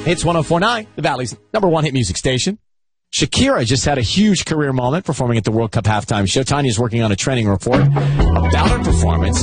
Hits 104.9, the Valley's #1 hit music station. Shakira just had a huge career moment performing at the World Cup halftime show. Tanya's working on a training report about her performance.